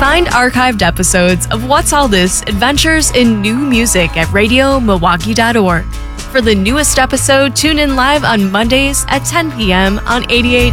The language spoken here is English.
Find archived episodes of What's All This Adventures in New Music at radiomilwaukee.org. For the newest episode, tune in live on Mondays at 10 p.m. on 88.